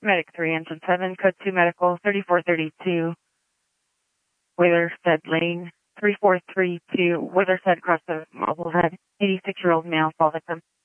Medic 3, Engine 7, Code 2 Medical, 3432, Wayler's Lane, 3432, Wayler's Cross of Marblehead, 86-year-old male, fall victim.